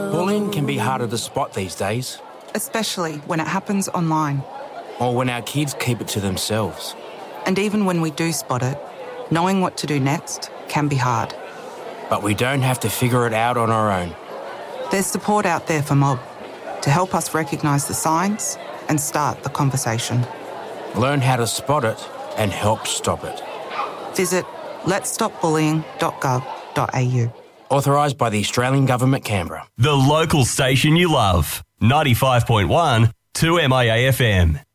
Bullying can be harder to spot these days. Especially when it happens online. Or when our kids keep it to themselves. And even when we do spot it, knowing what to do next can be hard. But we don't have to figure it out on our own. There's support out there for Mob to help us recognise the signs and start the conversation. Learn how to spot it and help stop it. Visit letsstopbullying.gov.au. Authorised by the Australian Government, Canberra. The local station you love. 95.1 2MIA FM.